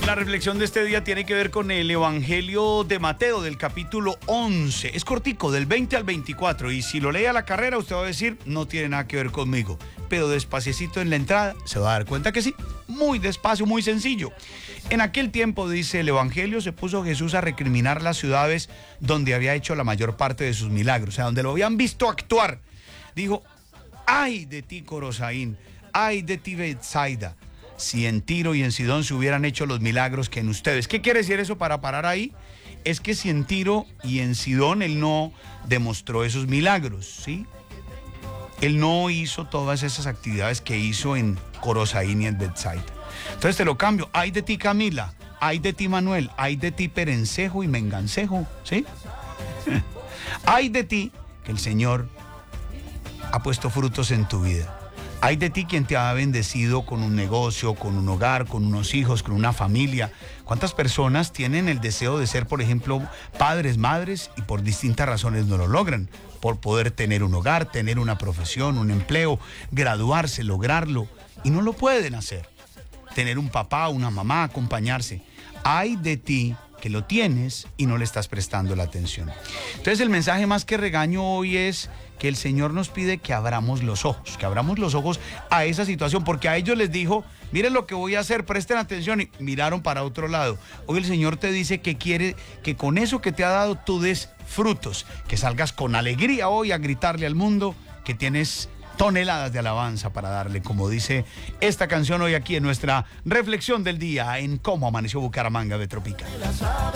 La reflexión de este día tiene que ver con el Evangelio de Mateo del capítulo 11. Es cortico, del 20 al 24. Y si lo lee a la carrera, usted va a decir, no tiene nada que ver conmigo. Pero despaciecito en la entrada, se va a dar cuenta que sí. Muy despacio, muy sencillo. En aquel tiempo, dice el Evangelio, se puso Jesús a recriminar las ciudades donde había hecho la mayor parte de sus milagros. O sea, donde lo habían visto actuar. Dijo, ay de ti, Corosaín, ay de ti, Betsaida. Si en Tiro y en Sidón se hubieran hecho los milagros que en ustedes. ¿Qué quiere decir eso para parar ahí? Es que si en Tiro y en Sidón él no demostró esos milagros, ¿sí? Él no hizo todas esas actividades que hizo en Corosaín y en Betsaida. Entonces te lo cambio. Ay de ti, Camila. Ay de ti, Manuel. Ay de ti, Perencejo y Mengancejo, ¿sí? Ay de ti, que el Señor ha puesto frutos en tu vida. Hay de ti quien te ha bendecido con un negocio, con un hogar, con unos hijos, con una familia. ¿Cuántas personas tienen el deseo de ser, por ejemplo, padres, madres y por distintas razones no lo logran? Por poder tener un hogar, tener una profesión, un empleo, graduarse, lograrlo y no lo pueden hacer. Tener un papá, una mamá, acompañarse. Hay de ti que lo tienes y no le estás prestando la atención. Entonces el mensaje más que regaño hoy es que el Señor nos pide que abramos los ojos a esa situación, porque a ellos les dijo, miren lo que voy a hacer, presten atención, y miraron para otro lado. Hoy el Señor te dice que quiere que con eso que te ha dado tú des frutos, que salgas con alegría hoy a gritarle al mundo que tienes toneladas de alabanza para darle, como dice esta canción hoy aquí en nuestra reflexión del día en Cómo Amaneció Bucaramanga de Tropical.